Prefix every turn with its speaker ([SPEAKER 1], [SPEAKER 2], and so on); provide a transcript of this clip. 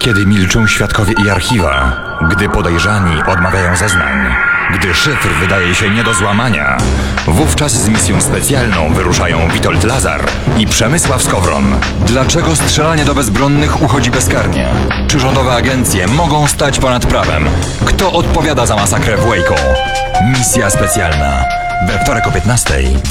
[SPEAKER 1] Kiedy milczą świadkowie i archiwa, gdy podejrzani odmawiają zeznań, gdy szyfr wydaje się nie do złamania, wówczas z misją specjalną wyruszają Witold Lazar i Przemysław Skowron. Dlaczego strzelanie do bezbronnych uchodzi bezkarnie? Czy rządowe agencje mogą stać ponad prawem? Kto odpowiada za masakrę w Waco? Misja specjalna. We wtorek o 15:00